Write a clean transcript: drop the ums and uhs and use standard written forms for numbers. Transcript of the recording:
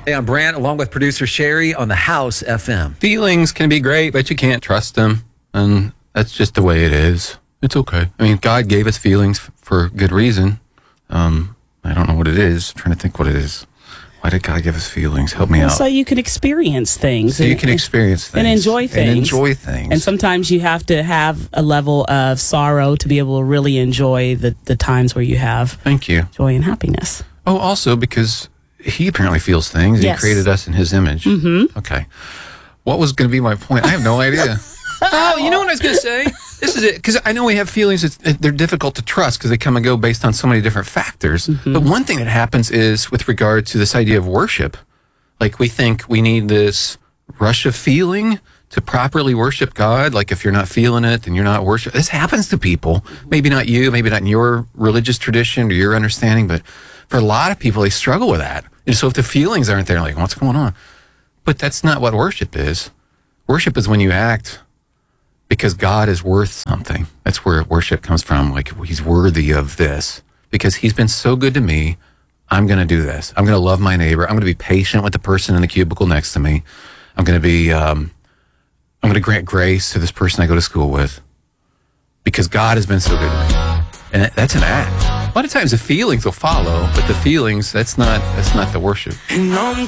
Hey, I'm Brant, along with producer Sherry on the House FM. Feelings can be great, but you can't trust them. And that's just the way it is. It's okay. I mean, God gave us feelings for good reason. I don't know what it is. I'm trying to think what it is. Why did God give us feelings? Help me out. So you can experience things. So you can experience things. And enjoy things. And enjoy things. And sometimes you have to have a level of sorrow to be able to really enjoy the times where you have Thank you. joy and happiness. Oh, also because he apparently feels things. Yes. He created us in his image. Mm-hmm. Okay. What was going to be my point? I have no idea. Oh, you know what I was going to say? This is it. Because I know we have feelings. They're difficult to trust because they come and go based on so many different factors. Mm-hmm. But one thing that happens is with regard to this idea of worship. Like we think we need this rush of feeling to properly worship God. Like if you're not feeling it, then you're not worshiping. This happens to people. Maybe not you. Maybe not in your religious tradition or your understanding. But for a lot of people, they struggle with that. And so if the feelings aren't there, like, what's going on? But that's not what worship is. Worship is when you act because God is worth something. That's where worship comes from. Like, he's worthy of this. Because he's been so good to me, I'm going to do this. I'm going to love my neighbor. I'm going to be patient with the person in the cubicle next to me. I'm going to be, I'm going to grant grace to this person I go to school with. Because God has been so good to me. And that's an act. A lot of times the feelings will follow, but the feelings, that's not the worship.